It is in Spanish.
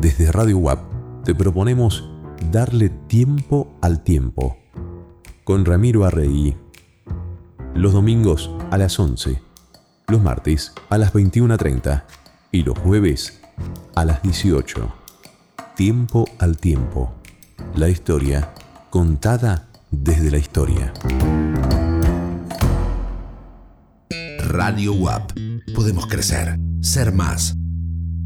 Desde Radio UAP te proponemos darle tiempo al tiempo. Con Ramiro Arregui. Los domingos a las 11, los martes a las 21:30 y los jueves a las 18. Tiempo al tiempo. La historia contada desde la historia. Radio UAP. Podemos crecer, ser más.